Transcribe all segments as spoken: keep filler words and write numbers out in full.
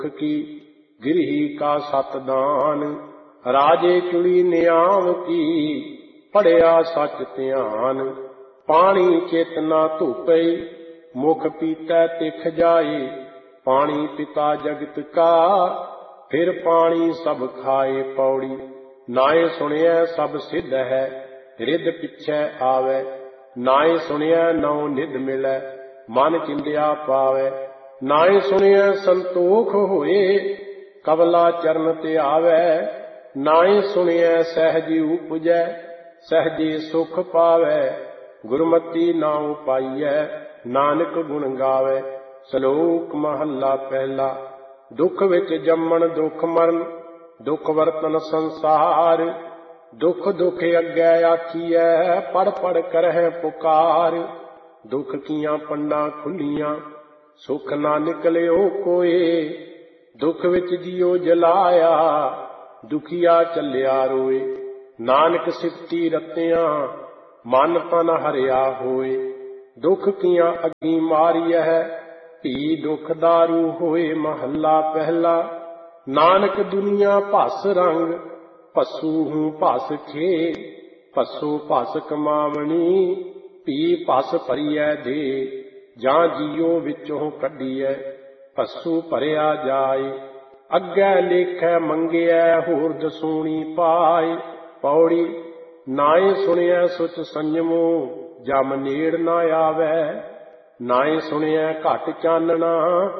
की गिरही का सत दान। राजे चुड़ी नियाम की पढ़िया सच ध्यान। पानी चेतना धूपे मुख पीतै तिख जाए। पानी पिता जगत का फिर पानी सब खाए। पौड़ी नाए सुनिया सब सिद्ध है रिद पिछै आवे। नाए सुनिया नौ निध मिलै मन चिंदिया पावे। नाए सुनिया संतोख होए कबला चरण ते आवे। नाए सुनिया सहजी उपजै सहजी सुख पावे। गुरमति नाउ पाइयै नानक गुण गावे। सलोक महला पहला। दुख विच जम्मण दुख मरण दुख वर्तन संसार। दुख दुख अग्गै आखियै पढ़ पढ़ करਹਿ पुकार। दुख कियां पंडां खुलियां सुख ना निकलियो कोई। दुख विच जियो जलाया दुखिया चलिया रोए। नानक सिफती रतियां मन तन हरिया होए। दुख कियां अग्गी मारियह भी दुख दारू होए। महला पहला। नानक दुनिया भस रंग भसू हूँ भस खे। भसो भस कमावनी भी भस भरियै दे। जां जियो विचों कढियै भसू भरिया जाए। अग्गै लेखै मंगियै होर दसूणी पाए। पौड़ी नाए सुनिया सुच संयमो जम नेड़ ना आवे। नाए सुनिया घट चानना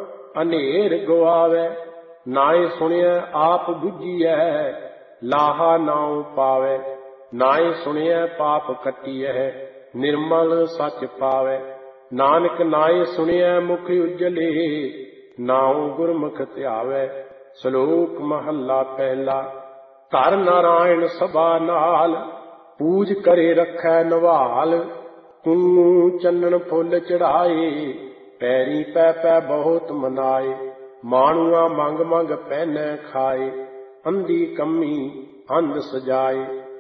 अनेर गवावे। नाए सुनिया आप बुझियै लाहा नाउ पावे। नाए सुनिया पाप कटियह निर्मल सच पावे। नानक नाए सुनिया मुख उजले नाउ गुरमुख ध्यावे। सलोक महला पहला। धर नारायण सभा नाल पूज करे रखै नवाल। कूं चन्नन फुल चढ़ाए पैरी पै पै बहुत मनाए। माणुआ मंग मंग पहनै खाए अंधी कमी अंध सजाए।